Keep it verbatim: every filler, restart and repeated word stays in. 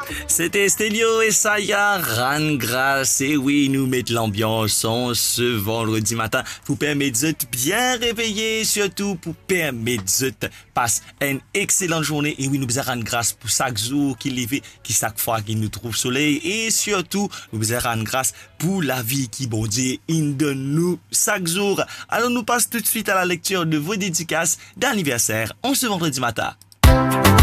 C'était Stelio et Saya, rendre grâce. Et oui, nous mettons l'ambiance en ce vendredi matin pour permettre de bien réveiller, surtout pour permettre de passer une excellente journée. Et oui, nous besoin rendre grâce pour chaque jour qui levé, qui chaque fois qu'il nous trouve soleil. Et surtout, nous besoin rendre grâce pour la vie qui, bon Dieu, il donne nous chaque jour. Alors, nous passons tout de suite à la lecture de vos dédicaces d'anniversaire en ce vendredi matin.